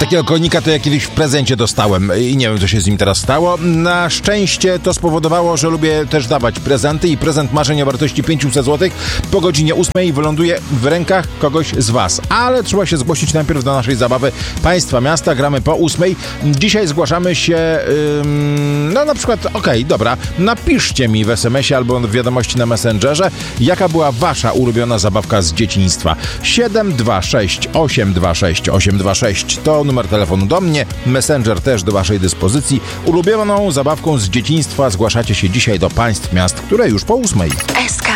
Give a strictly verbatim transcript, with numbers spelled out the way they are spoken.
Takiego konika to ja kiedyś w prezencie dostałem i nie wiem, co się z nim teraz stało. Na szczęście to spowodowało, że lubię też dawać prezenty i prezent marzeń o wartości pięćset złotych po godzinie ósmej wyląduje w rękach kogoś z was. Ale trzeba się zgłosić najpierw do naszej zabawy Państwa Miasta. Gramy po ósmej. Dzisiaj zgłaszamy się, ym, no na przykład, okej, okay, dobra, napiszcie mi w es em esie albo w wiadomości na Messengerze, jaka była wasza ulubiona zabawka z dzieciństwa. siedem dwa sześć osiem dwa sześć osiem dwa sześć to numer telefonu do mnie, Messenger też do waszej dyspozycji. Ulubioną zabawką z dzieciństwa zgłaszacie się dzisiaj do Państw Miast, które już po ósmej. S K